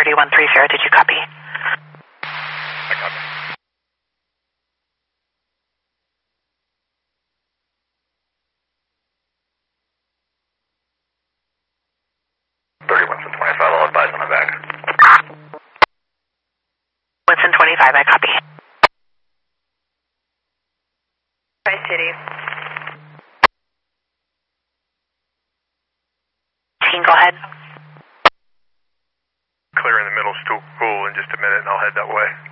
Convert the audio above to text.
3130, did you copy? I copy. Winston 25, I'll advise on the back. Winston 25, I copy. Tri-City. Team, go ahead. Clear in the middle, still cool in just a minute, and I'll head that way.